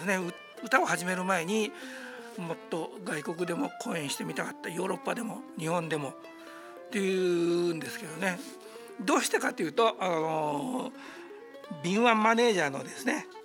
ですね。歌を始める前にもっと外国でも公演してみたかった、ヨーロッパでも日本でもっていうんですけどね。どうしてかというと敏腕マネージャーのですね